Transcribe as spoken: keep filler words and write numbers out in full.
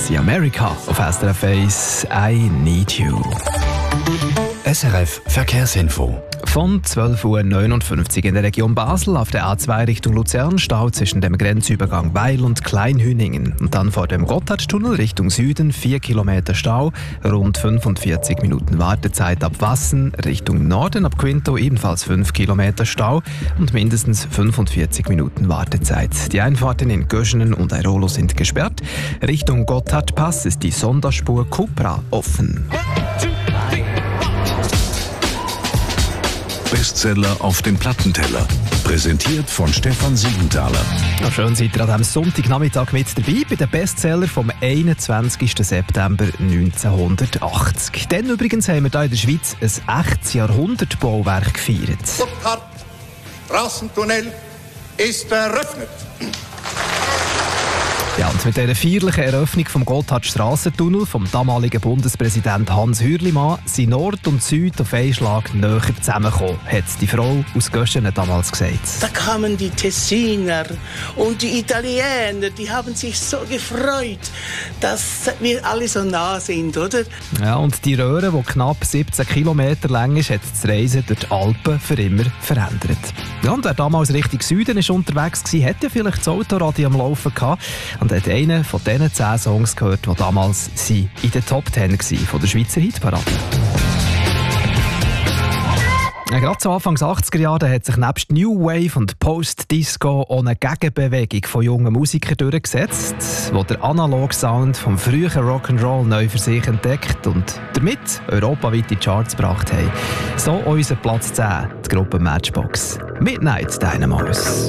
sie America auf S R F eins «I Need You». S R F Verkehrsinfo. Von zwölf Uhr neunundfünfzig in der Region Basel auf der A zwei Richtung Luzern Stau zwischen dem Grenzübergang Weil und Kleinhüningen. Und dann vor dem Gotthardtunnel Richtung Süden vier Kilometer Stau, rund fünfundvierzig Minuten Wartezeit ab Wassen. Richtung Norden ab Quinto ebenfalls fünf Kilometer Stau und mindestens fünfundvierzig Minuten Wartezeit. Die Einfahrten in Göschenen und Airolo sind gesperrt. Richtung Gotthardpass ist die Sonderspur Cupra offen. Bestseller auf dem Plattenteller. Präsentiert von Stefan Siegenthaler. Ja, schön seid ihr an diesem Sonntagnachmittag mit dabei bei den Bestseller vom einundzwanzigsten September neunzehnhundertachtzig. Dann übrigens haben wir hier in der Schweiz ein echtes Jahrhundertbauwerk gefeiert. Gotthard Straßentunnel ist eröffnet. Ja, und mit dieser feierlichen Eröffnung vom Gotthard-Strassentunnel vom damaligen Bundespräsident Hans Hürlimann sind Nord und Süd auf einen Schlag näher zusammengekommen, hat die Frau aus Göschenen damals gesagt. Da kamen die Tessiner und die Italiener, die haben sich so gefreut, dass wir alle so nah sind, oder? Ja, und die Röhre, die knapp siebzehn Kilometer lang ist, hat das Reisen durch die Alpen für immer verändert. Ja, und wer damals Richtung Süden ist unterwegs war, hat ja vielleicht das Autoradio am Laufen gehabt und hat einen von diesen zehn Songs gehört, die damals in den Top Ten waren von der Schweizer Hitparade. Ja, gerade zu Anfang achtziger Jahre hat sich nebst New Wave und Post-Disco auch eine Gegenbewegung von jungen Musikern durchgesetzt, die den Analog-Sound vom frühen Rock'n'Roll neu für sich entdeckt und damit europaweit in die Charts gebracht haben. So unser Platz zehn, die Gruppe Matchbox. Midnight Dynamos.